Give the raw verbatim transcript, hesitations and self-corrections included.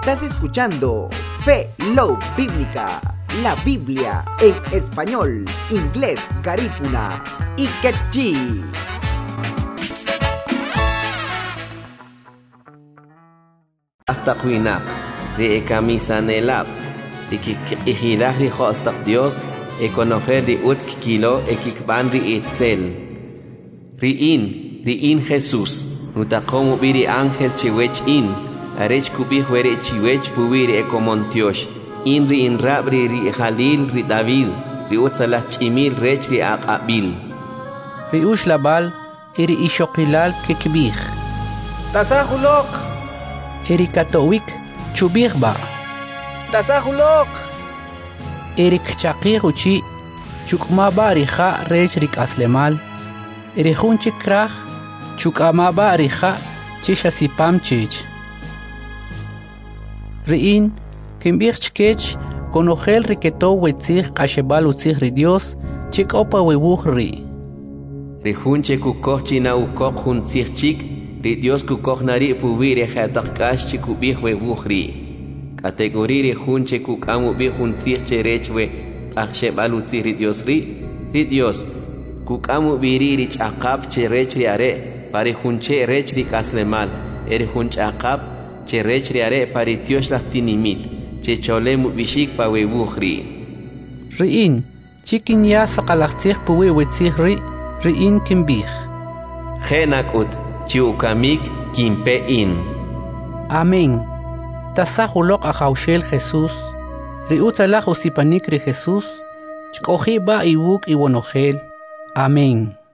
Estás escuchando Fe Love Bíblica, la Biblia en español, inglés, garífuna y quechí. Hasta cuina de camisa nelab de que ejilah de hasta Dios e conocer de utz kilo e kikban ri itzel riin riin Jesús nuta como biri ángel chiwech in arech kubi huere chiwech bubiri e comontiosh in ri in rabri ri Jalil ri David ri utzalah chimil rech ri aqabil ri ush labal iri ishokilal kekbih tasahulok iri katowik chubih ba tasahulok Erik chaqir uchi chukma barija rech rik aslemal erihun chikraj chukama barija chishasipam chich riin kimbich chkech konogel riketo wetzig qashebal utzig ri Dios chik opa webuj ri rihun chekukoj china ukoj hun chik ri Dios kukoj nari pubire khatakash chikubih webuj ri categoría junche kukamu bi juntzir cherechwe akshe balutzi ri Dios ri ri Dios kukamu biri ri chaqap cherechri are pare junche rechri kaslemal er junch aqap cherechri are pare Dios laftinimit che cholemu bishik pa webukhri riin chikin ya saqalaqtzig puwe wetzig ri riin kimbih khenakut chiukamik kimpe in amén tasahulok ajaushel Jesús, riutzalaj usipanik ri Jesús, chkoji ba iwuk iwonogel. Amén.